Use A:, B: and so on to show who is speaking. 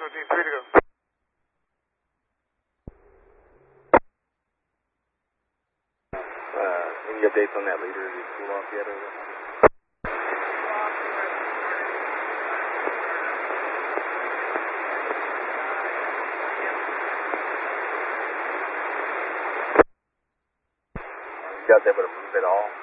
A: 14, 3 to go.
B: Any updates on that leader? Is he cool off yet or what? You guys able to move at all?